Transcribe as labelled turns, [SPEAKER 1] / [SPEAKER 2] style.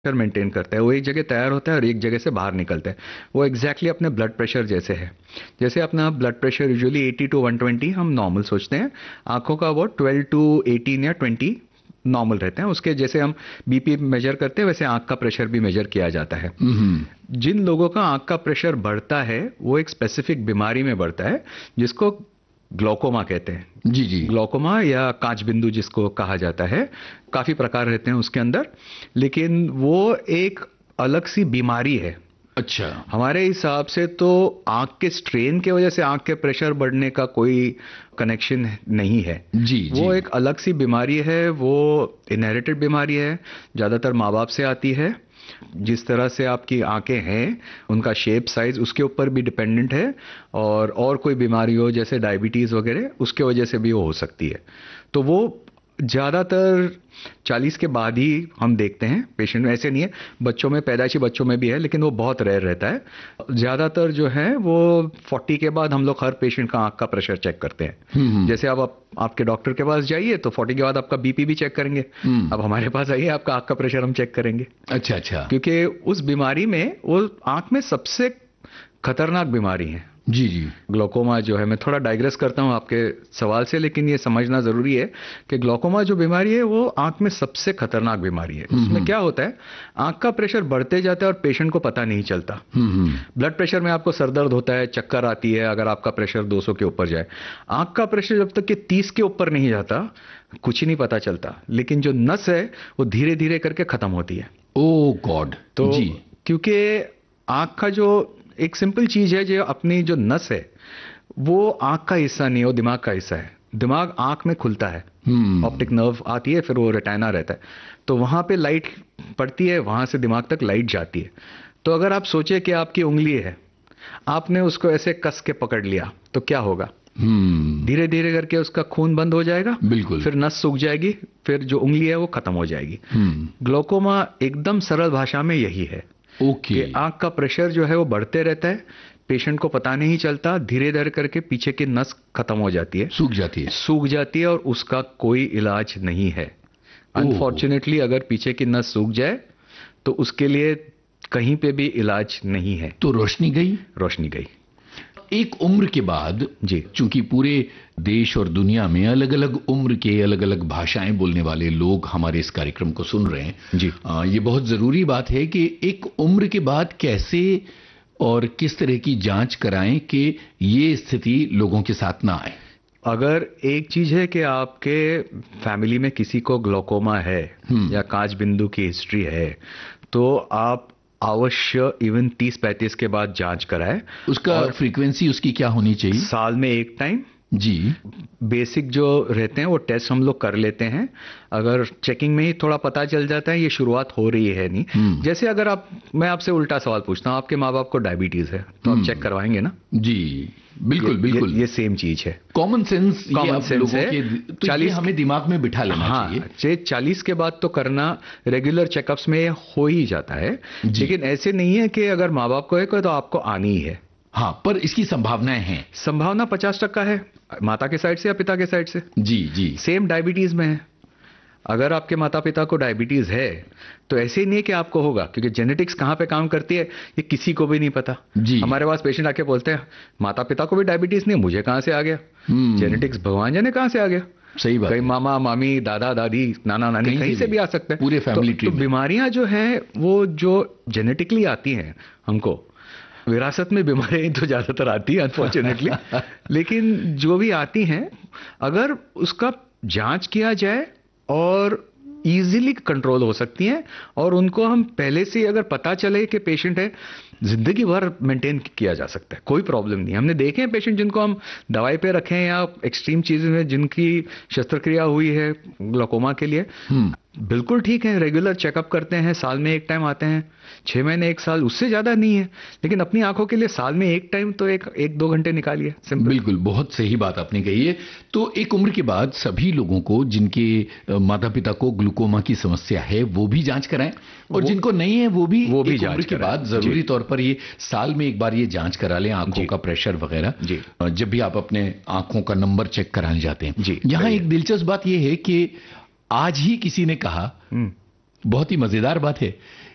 [SPEAKER 1] Maintain करता है, वो एक जगह तैयार होता है और एक जगह से बाहर निकलता है। वो एग्जैक्टली अपने ब्लड प्रेशर जैसे है। जैसे अपना ब्लड प्रेशर यूजुअली 80 टू 120 हम नॉर्मल सोचते हैं, आंखों का वो 12 टू 18 या 20 नॉर्मल रहते हैं। उसके जैसे हम बीपी मेजर करते हैं वैसे आंख का प्रेशर भी मेजर किया जाता है। जिन लोगों का आंख का प्रेशर बढ़ता है वो एक स्पेसिफिक बीमारी में बढ़ता है जिसको ग्लोकोमा कहते हैं।
[SPEAKER 2] जी जी।
[SPEAKER 1] ग्लोकोमा या कांच बिंदु जिसको कहा जाता है, काफी प्रकार रहते हैं उसके अंदर, लेकिन वो एक अलग सी बीमारी है।
[SPEAKER 2] अच्छा।
[SPEAKER 1] हमारे हिसाब से तो आंख के स्ट्रेन के वजह से आंख के प्रेशर बढ़ने का कोई कनेक्शन नहीं है।
[SPEAKER 2] जी जी।
[SPEAKER 1] वो एक अलग सी बीमारी है, वो इनहेरिटेड बीमारी है, ज्यादातर माँ बाप से आती है। जिस तरह से आपकी आंखें हैं उनका शेप साइज उसके ऊपर भी डिपेंडेंट है, और कोई बीमारी हो जैसे डायबिटीज वगैरह उसके वजह से भी वो हो सकती है। तो वो ज्यादातर 40 के बाद ही हम देखते हैं पेशेंट में। ऐसे नहीं है, बच्चों में, पैदाइशी बच्चों में भी है, लेकिन वो बहुत रेयर रहता है। ज्यादातर जो है वो 40 के बाद हम लोग हर पेशेंट का आंख का प्रेशर चेक करते हैं। जैसे आप आपके डॉक्टर के पास जाइए तो 40 के बाद आपका बीपी भी चेक करेंगे। अब हमारे पास आइए, आपका आंख का प्रेशर हम चेक करेंगे।
[SPEAKER 2] अच्छा अच्छा।
[SPEAKER 1] क्योंकि उस बीमारी में वो आंख में सबसे खतरनाक बीमारी है।
[SPEAKER 2] जी जी।
[SPEAKER 1] ग्लोकोमा जो है, मैं थोड़ा डाइग्रेस करता हूं आपके सवाल से, लेकिन ये समझना जरूरी है कि ग्लोकोमा जो बीमारी है वो आंख में सबसे खतरनाक बीमारी है। उसमें क्या होता है, आंख का प्रेशर बढ़ते जाता है और पेशेंट को पता नहीं चलता। ब्लड प्रेशर में आपको सरदर्द होता है, चक्कर आती है अगर आपका प्रेशर 200 के ऊपर जाए। आंख का प्रेशर जब तक कि 30 के ऊपर नहीं जाता कुछ ही नहीं पता चलता, लेकिन जो नस है वो धीरे धीरे करके खत्म होती है।
[SPEAKER 2] ओ गॉड।
[SPEAKER 1] तो
[SPEAKER 2] जी।
[SPEAKER 1] क्योंकि आंख का जो एक सिंपल चीज है, जो अपनी जो नस है वो आंख का हिस्सा नहीं है, वो दिमाग का हिस्सा है। दिमाग आंख में खुलता है, ऑप्टिक नर्व आती है, फिर वो रेटिना रहता है, तो वहां पे लाइट पड़ती है, वहां से दिमाग तक लाइट जाती है। तो अगर आप सोचे कि आपकी उंगली है, आपने उसको ऐसे कस के पकड़ लिया तो क्या होगा, धीरे धीरे करके उसका खून बंद हो जाएगा,
[SPEAKER 2] बिल्कुल,
[SPEAKER 1] फिर नस सूख जाएगी, फिर जो उंगली है वो खत्म हो जाएगी। ग्लोकोमा एकदम सरल भाषा में यही है।
[SPEAKER 2] ओके।
[SPEAKER 1] आंख का प्रेशर जो है वो बढ़ते रहता है, पेशेंट को पता नहीं चलता, धीरे धीरे करके पीछे की नस खत्म हो जाती है, सूख जाती है और उसका कोई इलाज नहीं है। अनफॉर्चुनेटली अगर पीछे की नस सूख जाए तो उसके लिए कहीं पे भी इलाज नहीं है।
[SPEAKER 2] तो रोशनी गई। एक उम्र के बाद
[SPEAKER 1] जी,
[SPEAKER 2] चूंकि पूरे देश और दुनिया में अलग अलग उम्र के अलग अलग भाषाएं बोलने वाले लोग हमारे इस कार्यक्रम को सुन रहे हैं
[SPEAKER 1] जी,
[SPEAKER 2] ये बहुत जरूरी बात है कि एक उम्र के बाद कैसे और किस तरह की जांच कराएं कि ये स्थिति लोगों के साथ ना आए।
[SPEAKER 1] अगर एक चीज है कि आपके फैमिली में किसी को ग्लोकोमा है या कांच बिंदु की हिस्ट्री है तो आप अवश्य इवन 30-35 के बाद जांच कराएं।
[SPEAKER 2] उसका फ्रीक्वेंसी उसकी क्या होनी चाहिए?
[SPEAKER 1] साल में एक टाइम
[SPEAKER 2] जी।
[SPEAKER 1] बेसिक जो रहते हैं वो टेस्ट हम लोग कर लेते हैं। अगर चेकिंग में ही थोड़ा पता चल जाता है ये शुरुआत हो रही है नहीं, जैसे अगर मैं आपसे उल्टा सवाल पूछता हूँ, आपके माँ बाप को डायबिटीज है तो आप चेक करवाएंगे ना?
[SPEAKER 2] जी बिल्कुल बिल्कुल,
[SPEAKER 1] ये सेम चीज है।
[SPEAKER 2] कॉमन सेंस
[SPEAKER 1] है।
[SPEAKER 2] तो 40 हमें दिमाग में बिठा लेना चाहिए।
[SPEAKER 1] 40 के बाद तो करना रेगुलर चेकअप्स में हो ही जाता है, लेकिन ऐसे नहीं है कि अगर माँ बाप को है तो आपको आनी ही है।
[SPEAKER 2] हाँ, पर इसकी संभावनाएं हैं।
[SPEAKER 1] संभावना 50% है, माता के साइड से या पिता के साइड से।
[SPEAKER 2] जी जी।
[SPEAKER 1] सेम डायबिटीज में है, अगर आपके माता पिता को डायबिटीज है तो ऐसे ही नहीं है कि आपको होगा, क्योंकि जेनेटिक्स कहाँ पे काम करती है ये किसी को भी नहीं पता। हमारे पास पेशेंट आके बोलते हैं माता पिता को भी डायबिटीज नहीं, मुझे कहाँ से आ गया? जेनेटिक्स भगवान जाने कहाँ से आ गया।
[SPEAKER 2] सही बात।
[SPEAKER 1] कहीं मामा मामी दादा दादी नाना नानी कहीं से भी आ सकते हैं,
[SPEAKER 2] पूरे फैमिली ट्री।
[SPEAKER 1] तो बीमारियां जो है वो जो जेनेटिकली आती हैं, हमको विरासत में बीमारियां तो ज्यादातर आती है अनफॉर्चुनेटली लेकिन जो भी आती हैं अगर उसका जांच किया जाए और इजीली कंट्रोल हो सकती हैं, और उनको हम पहले से अगर पता चले कि पेशेंट है, जिंदगी भर मेंटेन किया जा सकता है, कोई प्रॉब्लम नहीं। हमने देखे हैं पेशेंट जिनको हम दवाई पे रखे हैं या एक्सट्रीम चीजें में जिनकी शस्त्रक्रिया हुई है ग्लोकोमा के लिए, बिल्कुल ठीक है, रेगुलर चेकअप करते हैं, साल में एक टाइम आते हैं, 6 महीने 1 साल, उससे ज्यादा नहीं है, लेकिन अपनी आंखों के लिए साल में एक टाइम तो एक 2 घंटे निकालिए। सिंपल।
[SPEAKER 2] बिल्कुल, बहुत सही बात आपने कही है। तो एक उम्र के बाद सभी लोगों को जिनके माता पिता को ग्लूकोमा की समस्या है वो भी जांच कराएं, और जिनको नहीं है वो भी एक उम्र के बाद जरूरी तौर पर ये साल में एक बार ये जांच करा लें, आंखों का प्रेशर वगैरह, जब भी आप अपने आंखों का नंबर चेक कराने जाते हैं। यहाँ एक दिलचस्प बात यह है कि आज ही किसी ने कहा, बहुत ही मजेदार बात है